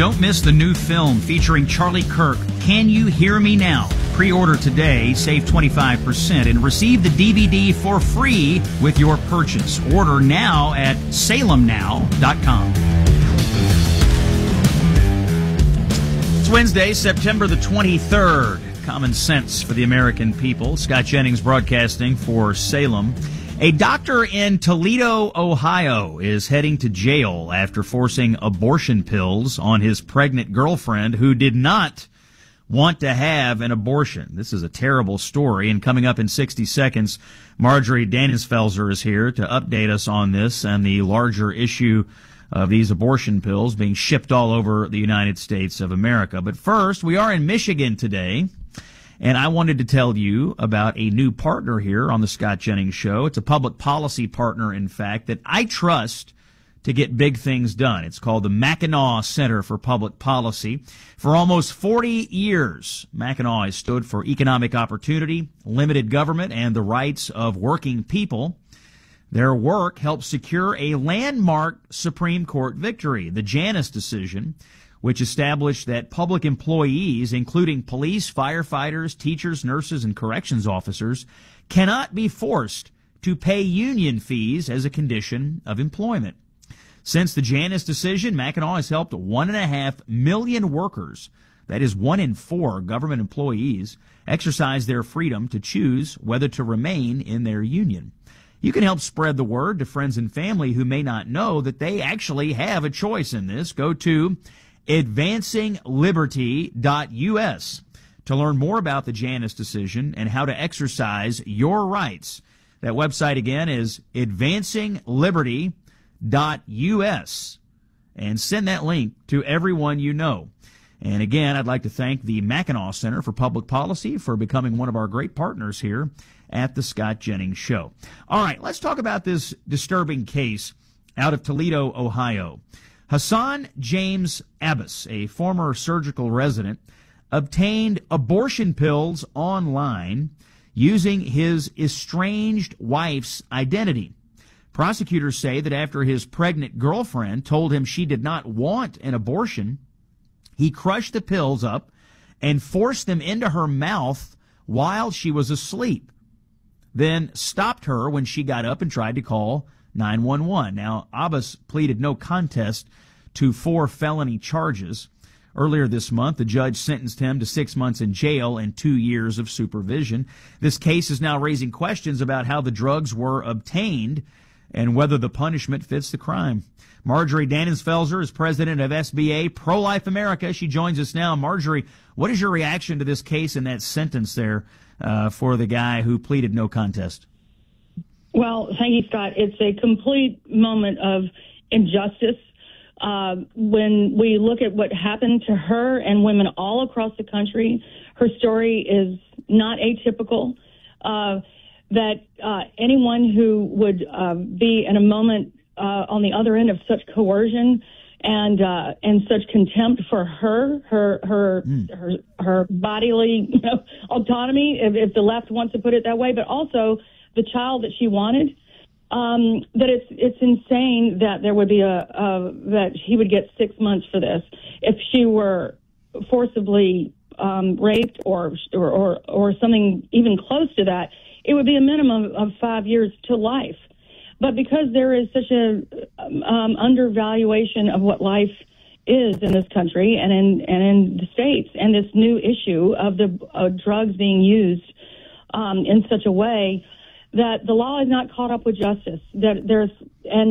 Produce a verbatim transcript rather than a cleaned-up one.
Don't miss the new film featuring Charlie Kirk, Can You Hear Me Now? Pre-order today, save twenty-five percent, and receive the D V D for free with your purchase. Order now at salem now dot com. It's Wednesday, September the twenty-third. Common sense for the American people. Scott Jennings broadcasting for Salem. A doctor in Toledo, Ohio is heading to jail after forcing abortion pills on his pregnant girlfriend who did not want to have an abortion. This is a terrible story, and coming up in sixty seconds, Marjorie Danielsfelser is here to update us on this and the larger issue of these abortion pills being shipped all over the United States of America. But first, we are in Michigan today, and I wanted to tell you about a new partner here on the Scott Jennings Show. It's a public policy partner, in fact, that I trust to get big things done. It's called the Mackinac Center for Public Policy. For almost forty years, Mackinac has stood for economic opportunity, limited government, and the rights of working people. Their work helped secure a landmark Supreme Court victory, the Janus decision, which established that public employees, including police, firefighters, teachers, nurses, and corrections officers, cannot be forced to pay union fees as a condition of employment. Since the Janus decision, Mackinac has helped one and a half million workers, that is one in four government employees, exercise their freedom to choose whether to remain in their union. You can help spread the word to friends and family who may not know that they actually have a choice in this. Go to advancing liberty dot U S to learn more about the Janus decision and how to exercise your rights. That website again is advancing liberty dot U S, and send that link to everyone you know. And again, I'd like to thank the Mackinac Center for Public Policy for becoming one of our great partners here at the Scott Jennings Show. All right, let's talk about this disturbing case out of Toledo, Ohio. Hassan James Abbas, a former surgical resident, obtained abortion pills online using his estranged wife's identity. Prosecutors say that after his pregnant girlfriend told him she did not want an abortion, he crushed the pills up and forced them into her mouth while she was asleep, then stopped her when she got up and tried to call nine one one. Now, Abbas pleaded no contest to four felony charges. Earlier this month, the judge sentenced him to six months in jail and two years of supervision. This case is now raising questions about how the drugs were obtained and whether the punishment fits the crime. Marjorie Danielsfelser is president of S B A Pro-Life America. She joins us now. Marjorie, what is your reaction to this case and that sentence there uh, for the guy who pleaded no contest? Well, thank you, Scott. It's a complete moment of injustice. Uh, when we look at what happened to her and women all across the country, her story is not atypical. Uh, that uh, anyone who would uh, be in a moment uh, on the other end of such coercion and uh, and such contempt for her, her her mm. her her bodily you know, autonomy, if, if the left wants to put it that way, but also the child that she wanted. Um, that it's it's insane that there would be a, a that he would get six months for this if she were forcibly um, raped or, or or or something even close to that. It would be a minimum of five years to life. But because there is such a um, undervaluation of what life is in this country and in and in the states, and this new issue of the uh, drugs being used um, in such a way that the law is not caught up with justice, that there's and